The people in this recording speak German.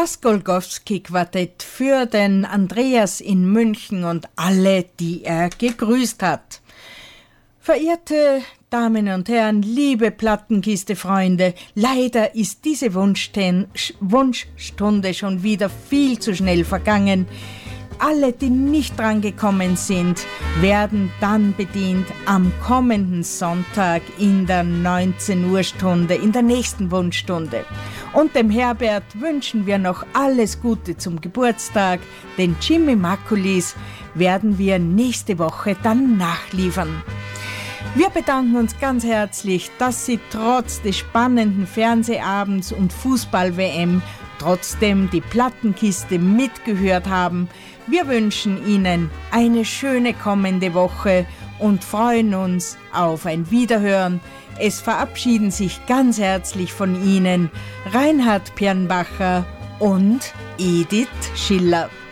Das Golgowski-Quartett für den Andreas in München und alle, die er gegrüßt hat. Verehrte Damen und Herren, liebe Plattenkiste-Freunde, leider ist diese Wunschstunde schon wieder viel zu schnell vergangen. Alle, die nicht drangekommen sind, werden dann bedient am kommenden Sonntag in der 19 Uhr Stunde, in der nächsten Wunschstunde. Und dem Herbert wünschen wir noch alles Gute zum Geburtstag. Den Jimmy Makulis werden wir nächste Woche dann nachliefern. Wir bedanken uns ganz herzlich, dass Sie trotz des spannenden Fernsehabends und Fußball-WM trotzdem die Plattenkiste mitgehört haben. Wir wünschen Ihnen eine schöne kommende Woche und freuen uns auf ein Wiederhören. Es verabschieden sich ganz herzlich von Ihnen Reinhard Pirnbacher und Edith Schiller.